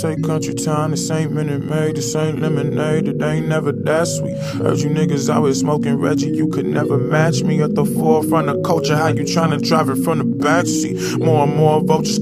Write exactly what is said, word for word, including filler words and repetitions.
say country town, this ain't Minute Maid, this ain't lemonade, it ain't never that sweet. Heard you niggas out here smoking Reggie, you could never match me at the forefront of culture. How you tryna drive it from the backseat? More and more vultures